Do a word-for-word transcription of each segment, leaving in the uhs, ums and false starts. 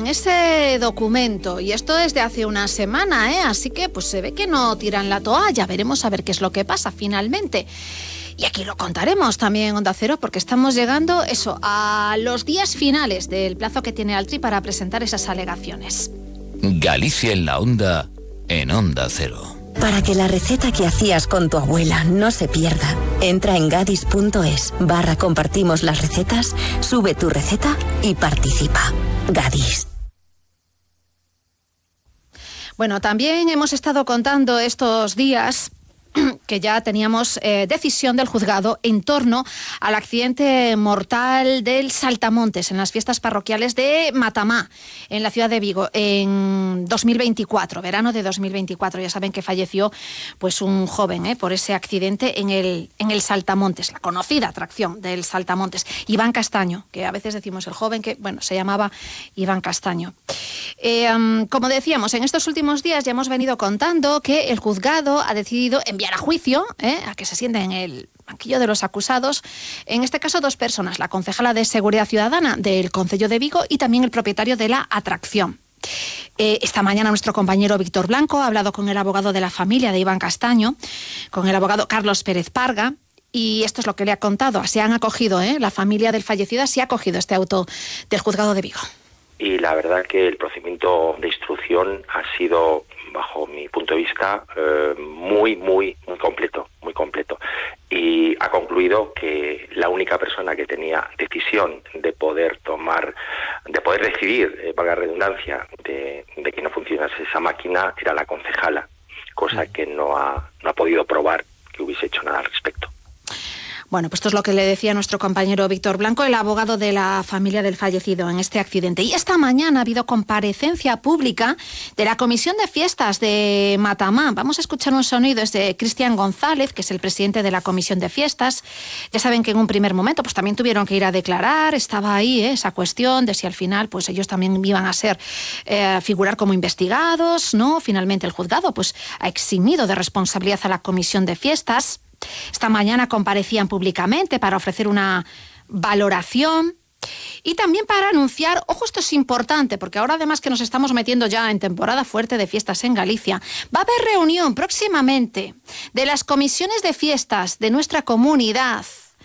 en ese documento, y esto es de hace una semana, ¿eh? Así que pues se ve que no tiran la toalla, veremos a ver qué es lo que pasa finalmente. Y aquí lo contaremos también en Onda Cero, porque estamos llegando eso a los días finales del plazo que tiene Altri para presentar esas alegaciones. Galicia en la Onda, en Onda Cero. Para que la receta que hacías con tu abuela no se pierda, entra en gadis.es barra compartimos las recetas, sube tu receta y participa. Gadis. Bueno, también hemos estado contando estos días que ya teníamos eh, decisión del juzgado en torno al accidente mortal del Saltamontes en las fiestas parroquiales de Matamá, en la ciudad de Vigo, en dos mil veinticuatro, verano de dos mil veinticuatro. Ya saben que falleció pues un joven eh, por ese accidente en el, en el Saltamontes, la conocida atracción del Saltamontes. Iván Castaño, que a veces decimos el joven, que bueno, se llamaba Iván Castaño. Eh, um, como decíamos, en estos últimos días ya hemos venido contando que el juzgado ha decidido enviar a juicio, ¿eh? a que se sienten en el banquillo de los acusados, en este caso dos personas, la concejala de Seguridad Ciudadana del Concello de Vigo y también el propietario de la atracción. Eh, esta mañana nuestro compañero Víctor Blanco ha hablado con el abogado de la familia de Iván Castaño, con el abogado Carlos Pérez Parga, y esto es lo que le ha contado. Se han acogido, ¿eh? la familia del fallecido se ha acogido este auto del juzgado de Vigo. Y la verdad que el procedimiento de instrucción ha sido, bajo mi punto de vista, eh, muy, muy, muy completo, muy completo. Y ha concluido que la única persona que tenía decisión de poder tomar, de poder decidir, eh, valga la redundancia, de, de que no funcionase esa máquina, era la concejala, cosa que no ha, no ha podido probar que hubiese hecho nada al respecto. Bueno, pues esto es lo que le decía nuestro compañero Víctor Blanco, el abogado de la familia del fallecido en este accidente. Y esta mañana ha habido comparecencia pública de la Comisión de Fiestas de Matamá. Vamos a escuchar un sonido, es de Cristian González, que es el presidente de la Comisión de Fiestas. Ya saben que en un primer momento pues también tuvieron que ir a declarar, estaba ahí ¿eh? esa cuestión de si al final pues ellos también iban a ser, eh, figurar como investigados, ¿no? Finalmente el juzgado pues ha eximido de responsabilidad a la Comisión de Fiestas. Esta mañana comparecían públicamente para ofrecer una valoración y también para anunciar, ojo, esto es importante, porque ahora además que nos estamos metiendo ya en temporada fuerte de fiestas en Galicia, va a haber reunión próximamente de las comisiones de fiestas de nuestra comunidad,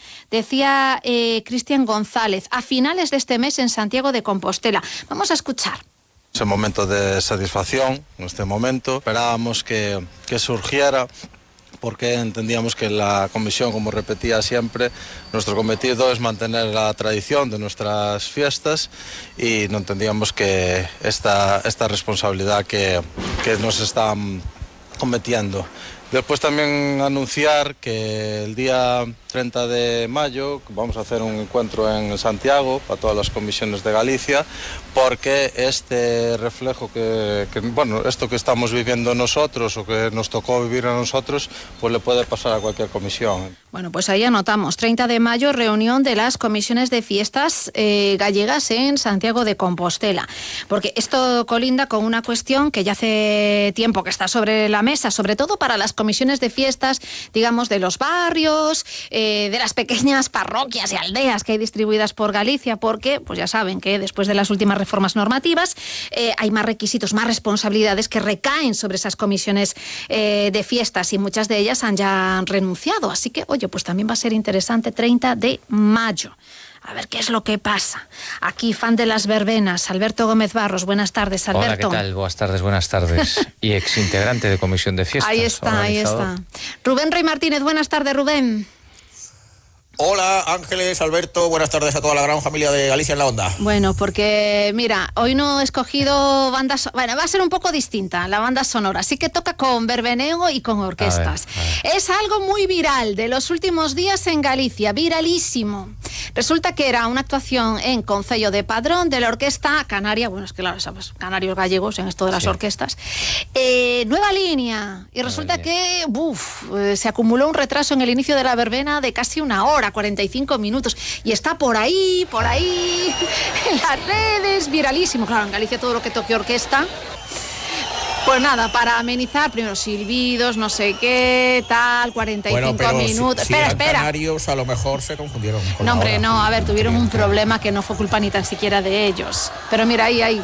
decía eh, Cristian González, a finales de este mes en Santiago de Compostela. Vamos a escuchar. Es un momento de satisfacción, en este momento. Esperábamos que, que surgiera, porque entendíamos que la comisión, como repetía siempre, nuestro cometido es mantener la tradición de nuestras fiestas y no entendíamos que esta, esta responsabilidad que, que nos están cometiendo. Después también anunciar que el día treinta de mayo vamos a hacer un encuentro en Santiago para todas las comisiones de Galicia, porque este reflejo que, que, bueno, esto que estamos viviendo nosotros o que nos tocó vivir a nosotros, pues le puede pasar a cualquier comisión. Bueno, pues ahí anotamos, treinta de mayo, reunión de las comisiones de fiestas eh, gallegas en Santiago de Compostela, porque esto colinda con una cuestión que ya hace tiempo que está sobre la mesa, sobre todo para las comisiones de fiestas, digamos, de los barrios, eh, de las pequeñas parroquias y aldeas que hay distribuidas por Galicia, porque, pues ya saben que después de las últimas reformas normativas eh, hay más requisitos, más responsabilidades que recaen sobre esas comisiones eh, de fiestas y muchas de ellas han ya renunciado. Así que, oye, pues también va a ser interesante treinta de mayo. A ver qué es lo que pasa. Aquí, fan de las verbenas, Alberto Gómez Barros. Buenas tardes, Alberto. Hola, ¿qué tal? Buenas tardes, buenas tardes. Y exintegrante de Comisión de Fiestas. Ahí está, ahí está. Rubén Rey Martínez, buenas tardes, Rubén. Hola Ángeles, Alberto, buenas tardes a toda la gran familia de Galicia en la Onda. Bueno, porque mira, hoy no he escogido bandas, bueno, va a ser un poco distinta la banda sonora, así que toca con verbeneo y con orquestas. A ver, a ver. Es algo muy viral de los últimos días en Galicia, viralísimo. Resulta que era una actuación en Concello de Padrón de la Orquesta Canaria, bueno, es que claro, sabes, canarios gallegos en esto de las sí. orquestas, eh, Nueva Línea, y resulta Nueva que uf, eh, se acumuló un retraso en el inicio de la verbena de casi una hora, cuarenta y cinco minutos, y está por ahí, por ahí, en las redes, viralísimo. Claro, en Galicia todo lo que toque orquesta. Pues nada, para amenizar, primero silbidos, no sé qué, tal, cuarenta y cinco bueno, pero minutos. Si, espera, si espera. Canarios a lo mejor se confundieron con No, hombre, la hora. no, a ver, tuvieron un problema que no fue culpa ni tan siquiera de ellos. Pero mira, ahí, ahí.